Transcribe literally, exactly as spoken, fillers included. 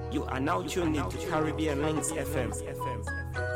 You are now tuned into Caribbean Links F M.